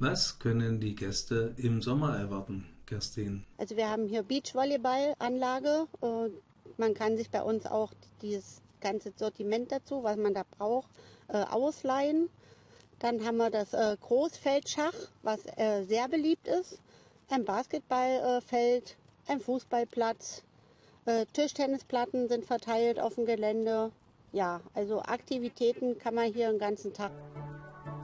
Was können die Gäste im Sommer erwarten, Kerstin? Also wir haben hier Beachvolleyballanlage. Man kann sich bei uns auch dieses ganze Sortiment dazu, was man da braucht, ausleihen. Dann haben wir das Großfeldschach, was sehr beliebt ist. Ein Basketballfeld, ein Fußballplatz, Tischtennisplatten sind verteilt auf dem Gelände. Ja, also Aktivitäten kann man hier den ganzen Tag